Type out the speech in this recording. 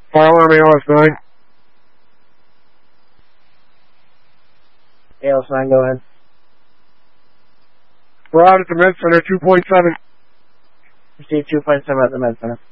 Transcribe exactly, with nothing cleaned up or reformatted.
Fire alarm A L S nine. A L S nine, go ahead. We're out at the Med Center, two point seven. Receive two point seven at the Med Center.